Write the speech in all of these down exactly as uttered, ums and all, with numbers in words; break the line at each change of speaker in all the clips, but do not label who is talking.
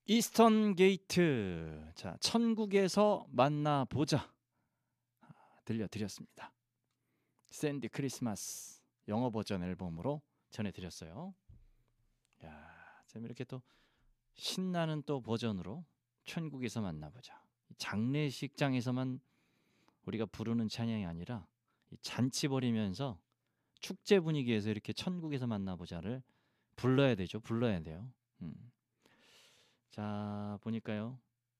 이스턴 게이트. 자, 천국에서 만나보자. 아, 들려드렸습니다. 샌디 크리스마스 영어 버전 앨범으로 전해드렸어요. 야, 참 이렇게 또 신나는 또 버전으로 천국에서 만나보자. 장례식장에서만 우리가 부르는 찬양이 아니라 이 잔치 벌이면서 축제 분위기에서 이렇게 천국에서 만나보자를 불러야 되죠. 불러야 돼요. 음. 자, 보니까요.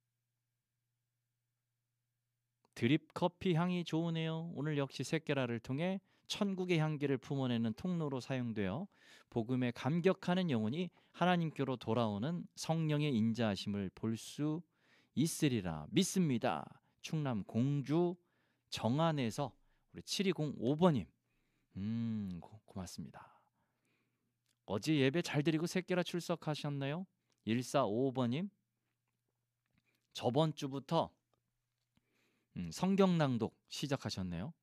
드립 커피 향이 좋으네요. 오늘 역시 새끼라를 통해 천국의 향기를 품어내는 통로로 사용되어 복음에 감격하는 영혼이 하나님께로 돌아오는 성령의 인자하심을 볼 수 있으리라 믿습니다. 충남 공주 정안에서 우리 칠이공오 번님 음 고, 고맙습니다. 어제 예배 잘 드리고 새끼라 출석하셨나요? 일사오오 번님 저번 주부터 음, 성경 낭독 시작하셨네요.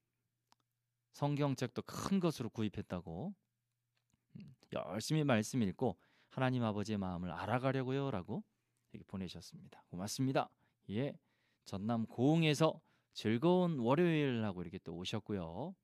성경책도 큰 것으로 구입했다고. 음, 열심히 말씀 읽고 하나님 아버지의 마음을 알아가려고요 라고 이렇게 보내셨습니다. 고맙습니다. 예, 전남 고흥에서 즐거운 월요일 하고 이렇게 또 오셨고요.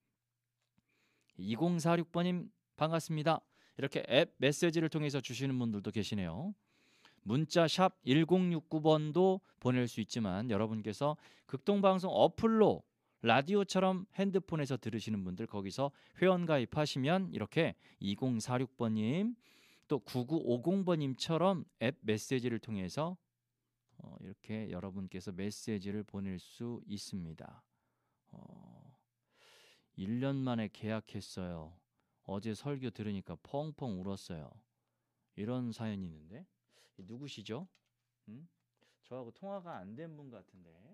이공사육 번님 반갑습니다. 이렇게 앱 메시지를 통해서 주시는 분들도 계시네요. 문자 샵 일공육구 번도 보낼 수 있지만 여러분께서 극동방송 어플로 라디오처럼 핸드폰에서 들으시는 분들 거기서 회원 가입하시면 이렇게 이공사육 번님 또 구구오공 번님처럼 앱 메시지를 통해서 어, 이렇게 여러분께서 메시지를 보낼 수 있습니다. 어, 일 년 만에 계약했어요. 어제 설교 들으니까 펑펑 울었어요. 이런 사연이 있는데 누구시죠? 음? 저하고 통화가 안 된 분 같은데.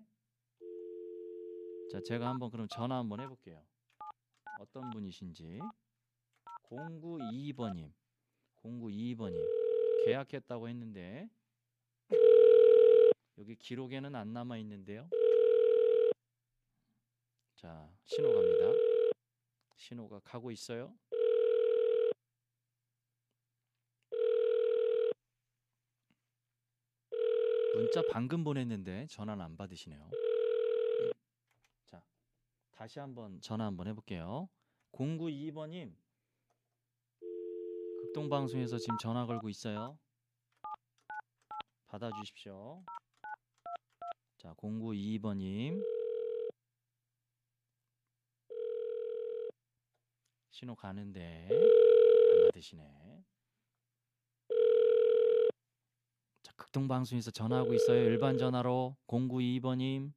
자, 제가 한번 그럼 전화 한번 해볼게요. 어떤 분이신지. 공구이이 번님 공구이이 번님 계약했다고 했는데 여기 기록에는 안 남아 있는데요. 자, 신호 갑니다. 신호가 가고 있어요. 문자 방금 보냈는데 전화는 안 받으시네요. 자, 다시 한번 전화 한번 해볼게요. 공구이이 번님 극동방송에서 지금 전화 걸고 있어요. 받아주십시오. 자, 공구이이 번님 신호 가는데 안 받으시네. 자, 극동방송에서 전화하고 있어요. 일반 전화로 공구이이 번님.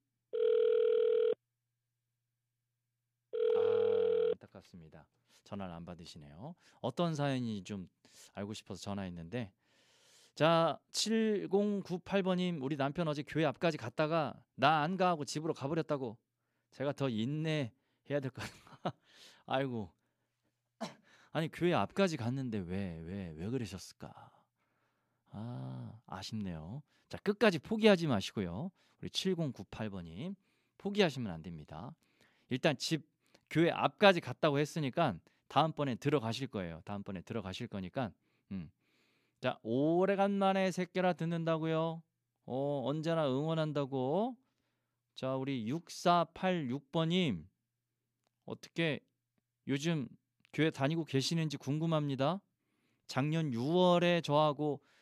아, 안타깝습니다. 전화를 안 받으시네요. 어떤 사연인지 좀 알고 싶어서 전화했는데 자, 칠공구팔 번님 우리 남편 어제 교회 앞까지 갔다가 나 안 가고 집으로 가버렸다고. 제가 더 인내해야 될 것 같아요. 아이고, 아니 교회 앞까지 갔는데 왜 왜 왜 그러셨을까? 아, 아쉽네요. 자, 끝까지 포기하지 마시고요. 우리 칠공구팔 번님 포기하시면 안 됩니다. 일단 집 교회 앞까지 갔다고 했으니까 다음번에 들어가실 거예요. 다음번에 들어가실 거니까 음. 자, 오래간만에 새끼라 듣는다고요. 어, 언제나 응원한다고. 자, 우리 육사팔육 번님 어떻게 요즘 교회 다니고 계시는지 궁금합니다. 작년 유월에 저하고